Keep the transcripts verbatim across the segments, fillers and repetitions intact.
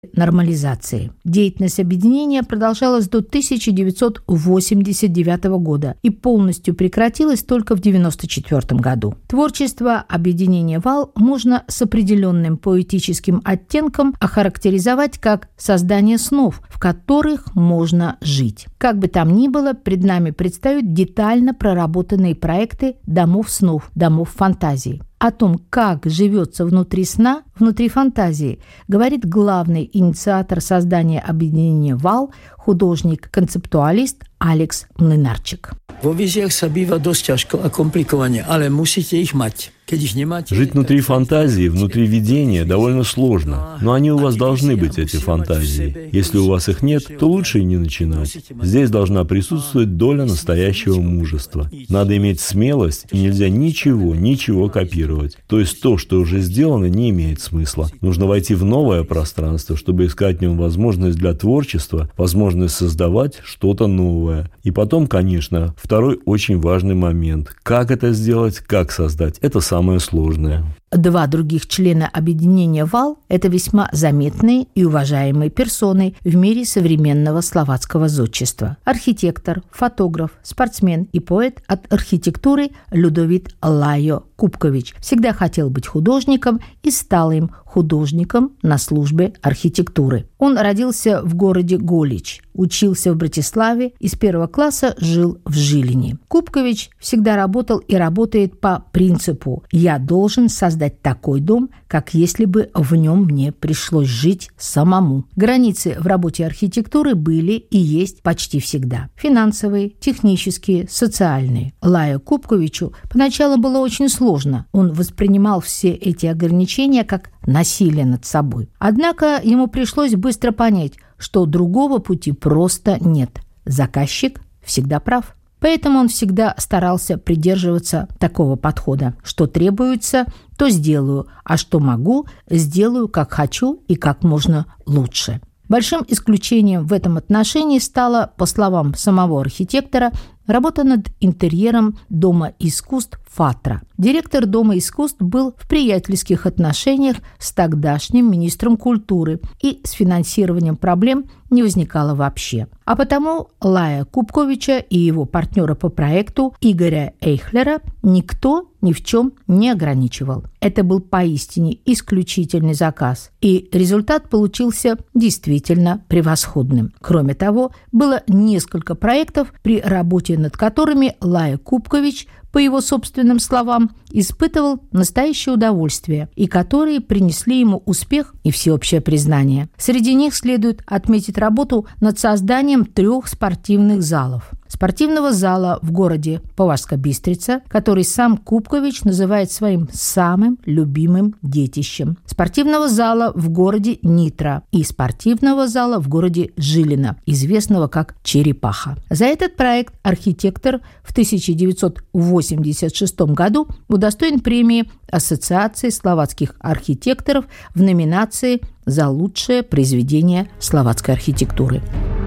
нормализации. Деятельность объединения продолжалась до тысяча девятьсот восемьдесят девятого года и полностью прекратилась только в девяносто четвёртом году. Творчество объединения «Вал» можно с определенным поэтическим оттенком охарактеризовать как создание снов, в которых можно жить. Как бы там ни было, пред нами предстают детально проработанные проекты домов снов, домов фантазии. О том, как живется внутри сна, внутри фантазии, говорит главный инициатор создания объединения «Вал», художник-концептуалист Алекс Mlynarczyk. Vo wizjach sa býva dosť ťažko a komplikovane, ale musíte ich mať. Жить внутри фантазии, внутри видения довольно сложно, но они у вас должны быть, эти фантазии. Если у вас их нет, то лучше и не начинать. Здесь должна присутствовать доля настоящего мужества. Надо иметь смелость, и нельзя ничего, ничего копировать. То есть то, что уже сделано, не имеет смысла. Нужно войти в новое пространство, чтобы искать в нем возможность для творчества, возможность создавать что-то новое. И потом, конечно, второй очень важный момент. Как это сделать, как создать? Это самое самое сложное. Два других члена объединения «Вал» – это весьма заметные и уважаемые персоны в мире современного словацкого зодчества. Архитектор, фотограф, спортсмен и поэт от архитектуры Людовит Лайо Купкович всегда хотел быть художником и стал им художником на службе архитектуры. Он родился в городе Голич, учился в Братиславе и с первого класса жил в Жилине. Купкович всегда работал и работает по принципу «я должен создать такой дом, как если бы в нем мне пришлось жить самому». Границы в работе архитектуры были и есть почти всегда. Финансовые, технические, социальные. Лайо Купковичу поначалу было очень сложно. Он воспринимал все эти ограничения как насилие над собой. Однако ему пришлось быстро понять, что другого пути просто нет. Заказчик всегда прав. Поэтому он всегда старался придерживаться такого подхода. Что требуется, то сделаю, а что могу, сделаю как хочу и как можно лучше. Большим исключением в этом отношении стала, по словам самого архитектора, работа над интерьером Дома искусств Фатра. Директор Дома искусств был в приятельских отношениях с тогдашним министром культуры, и с финансированием проблем не возникало вообще. А потому Лая Купковича и его партнера по проекту Игоря Эйхлера никто ни в чем не ограничивал. Это был поистине исключительный заказ, и результат получился действительно превосходным. Кроме того, было несколько проектов, при работе над которыми Лая Купкович, по его собственным словам, испытывал настоящее удовольствие и которые принесли ему успех и всеобщее признание. Среди них следует отметить работу над созданием трех спортивных залов. Спортивного зала в городе Поварска Бистрица, который сам Купкович называет своим самым любимым детищем. Спортивного зала в городе Нитра и спортивного зала в городе Жилина, известного как Черепаха. За этот проект архитектор в тысяча девятьсот восемьдесят шестом году удостоен премии Ассоциации словацких архитекторов в номинации «За лучшее произведение словацкой архитектуры».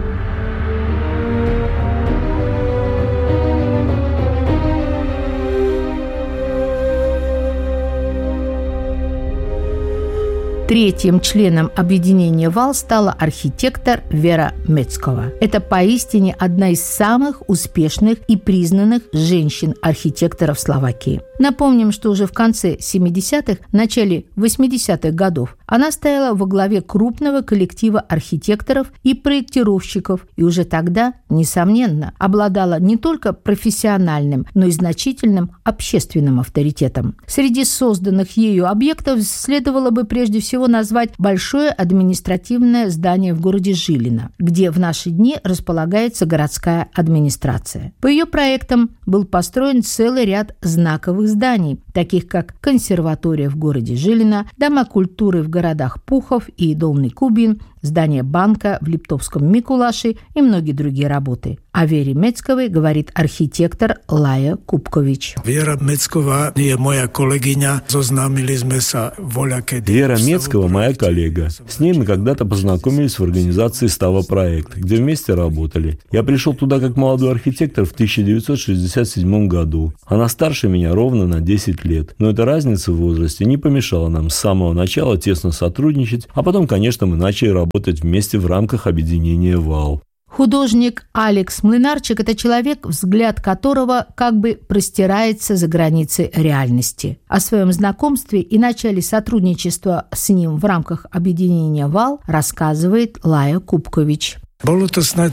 Третьим членом объединения «Вал» стала архитектор Вера Мецкова. Это поистине одна из самых успешных и признанных женщин-архитекторов Словакии. Напомним, что уже в конце семидесятых, начале восьмидесятых годов она стояла во главе крупного коллектива архитекторов и проектировщиков, и уже тогда, несомненно, обладала не только профессиональным, но и значительным общественным авторитетом. Среди созданных ею объектов следовало бы прежде всего назвать большое административное здание в городе Жилина, где в наши дни располагается городская администрация. По ее проектам был построен целый ряд знаковых зданий, таких как консерватория в городе Жилина, дома культуры в городах Пухов и Долный Кубин, здание банка в Липтовском Микулаши и многие другие работы. О Вере Мецковой говорит архитектор Лая Купкович. Вера Мецкова je moja kolegyňa, zoznámili sme sa voľakedy. Вера Мецкова моя коллега. С ней мы когда-то познакомились в организации «Става проект», где вместе работали. Я пришел туда как молодой архитектор в тысяча девятьсот шестьдесят седьмом году. Она старше меня ровно на десять лет. Но эта разница в возрасте не помешала нам с самого начала тесно сотрудничать, а потом, конечно, мы начали работать вместе в рамках объединения «Вал». Художник Алекс Млинарчик – это человек, взгляд которого как бы простирается за границы реальности. О своем знакомстве и начале сотрудничества с ним в рамках объединения «Вал» рассказывает Лая Купкович. Возможно,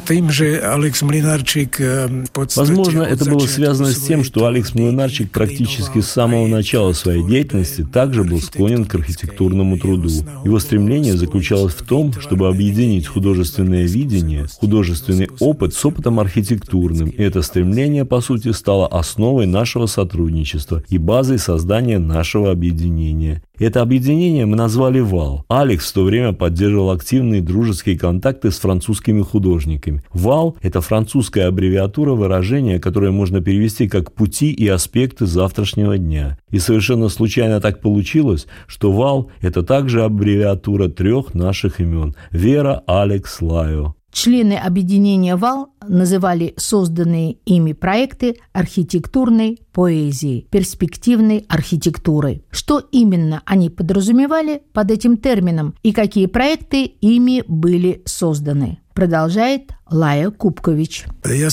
это было связано с тем, что Алекс Млинарчик практически с самого начала своей деятельности также был склонен к архитектурному труду. Его стремление заключалось в том, чтобы объединить художественное видение, художественный опыт с опытом архитектурным, и это стремление, по сути, стало основой нашего сотрудничества и базой создания нашего объединения. Это объединение мы назвали «Вал». Алекс в то время поддерживал активные дружеские контакты с французскими художниками. «Вал» — это французская аббревиатура выражения, которое можно перевести как «пути и аспекты завтрашнего дня». И совершенно случайно так получилось, что «Вал» — это также аббревиатура трех наших имен – Вера, Алекс, Лайо. Члены объединения «Вал» называли созданные ими проекты архитектурной поэзией, перспективной архитектурой. Что именно они подразумевали под этим термином и какие проекты ими были созданы, продолжает Лая Купкович. Я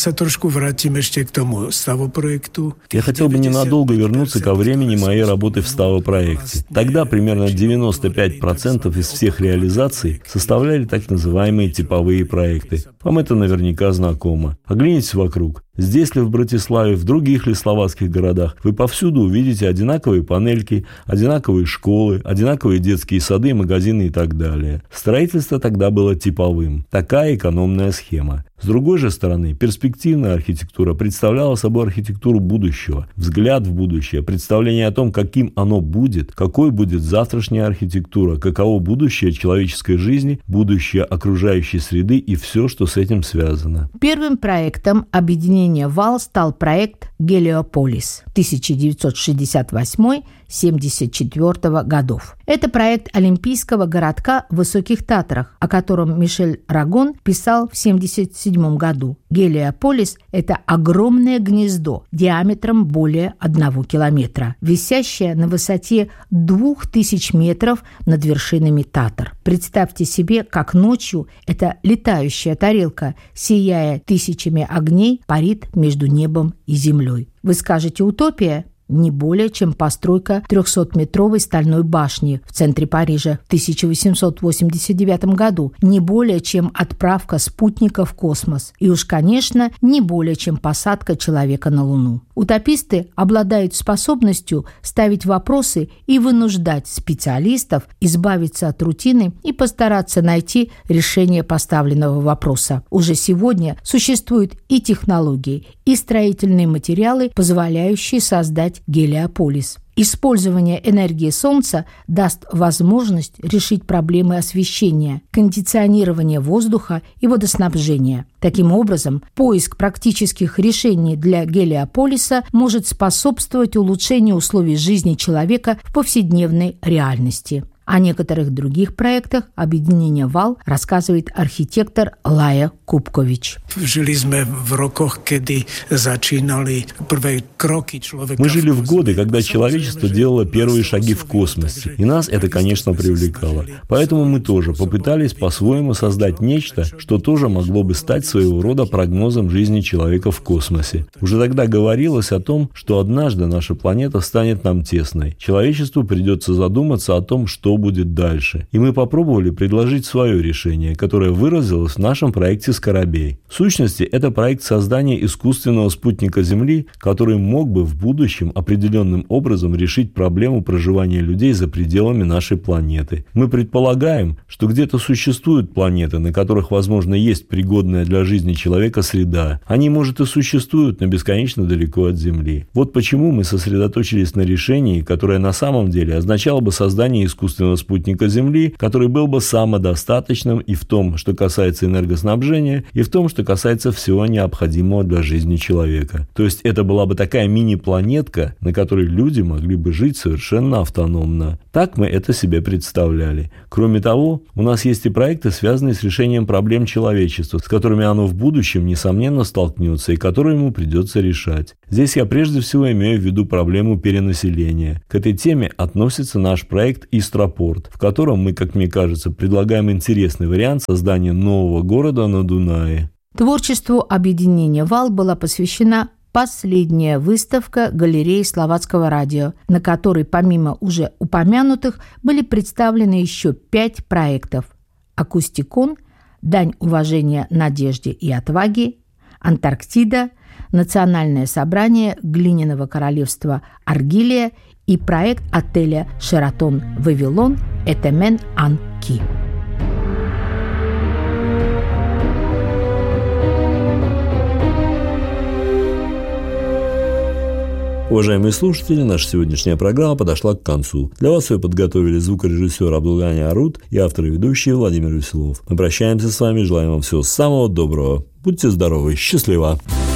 хотел бы ненадолго вернуться ко времени моей работы в «Става-проекте». Тогда примерно девяносто пять процентов из всех реализаций составляли так называемые типовые проекты. Вам это наверняка знакомо. Оглянитесь вокруг. Здесь ли в Братиславе, в других ли словацких городах, вы повсюду увидите одинаковые панельки, одинаковые школы, одинаковые детские сады, магазины и так далее. Строительство тогда было типовым. Такая экономная схема. С другой же стороны, перспективная архитектура представляла собой архитектуру будущего, взгляд в будущее, представление о том, каким оно будет, какой будет завтрашняя архитектура, каково будущее человеческой жизни, будущее окружающей среды и все, что с этим связано. Первым проектом объединения «Вал» стал проект «Гелиополис» тысяча девятьсот шестьдесят восьмой — семьдесят четвёртого годов. Это проект Олимпийского городка в Высоких Татрах, о котором Мишель Рагон писал в семьдесят седьмом году. Гелиополис – это огромное гнездо диаметром более одного километра, висящее на высоте двух тысяч метров над вершинами Татар. Представьте себе, как ночью эта летающая тарелка, сияя тысячами огней, парит между небом и землей. Вы скажете «утопия»? Не более чем постройка трехсотметровой стальной башни в центре Парижа в тысяча восемьсот восемьдесят девятом году, не более чем отправка спутника в космос и уж, конечно, не более чем посадка человека на Луну. Утописты обладают способностью ставить вопросы и вынуждать специалистов избавиться от рутины и постараться найти решение поставленного вопроса. Уже сегодня существуют и технологии, и строительные материалы, позволяющие создать Гелиополис. Использование энергии Солнца даст возможность решить проблемы освещения, кондиционирования воздуха и водоснабжения. Таким образом, поиск практических решений для Гелиополиса может способствовать улучшению условий жизни человека в повседневной реальности. О некоторых других проектах объединения «Вал» рассказывает архитектор Лая Купкович. Мы жили в годы, когда человечество делало первые шаги в космосе, и нас это, конечно, привлекало. Поэтому мы тоже попытались по-своему создать нечто, что тоже могло бы стать своего рода прогнозом жизни человека в космосе. Уже тогда говорилось о том, что однажды наша планета станет нам тесной. Человечеству придется задуматься о том, что будет дальше. И мы попробовали предложить свое решение, которое выразилось в нашем проекте «Скоробей». В сущности, это проект создания искусственного спутника Земли, который мог бы в будущем определенным образом решить проблему проживания людей за пределами нашей планеты. Мы предполагаем, что где-то существуют планеты, на которых, возможно, есть пригодная для жизни человека среда. Они, может, и существуют, но бесконечно далеко от Земли. Вот почему мы сосредоточились на решении, которое на самом деле означало бы создание искусственного единого спутника Земли, который был бы самодостаточным и в том, что касается энергоснабжения, и в том, что касается всего необходимого для жизни человека. То есть это была бы такая мини-планетка, на которой люди могли бы жить совершенно автономно. Так мы это себе представляли. Кроме того, у нас есть и проекты, связанные с решением проблем человечества, с которыми оно в будущем, несомненно, столкнется и которые ему придется решать. Здесь я прежде всего имею в виду проблему перенаселения. К этой теме относится наш проект «Истропорт», в котором мы, как мне кажется, предлагаем интересный вариант создания нового города на Дунае. Творчеству объединения «Вал» была посвящена последняя выставка галереи Словацкого радио, на которой помимо уже упомянутых были представлены еще пять проектов: «Акустикон», «Дань уважения надежде и отваге», «Антарктида», «Национальное собрание глиняного королевства Аргилия» и проект отеля «Шератон Вавилон» «Этемен Анки». Уважаемые слушатели, наша сегодняшняя программа подошла к концу. Для вас ее подготовили звукорежиссер Абдулгани Арут и автор и ведущий Владимир Веселов. Мы прощаемся с вами, желаем вам всего самого доброго. Будьте здоровы, счастливо!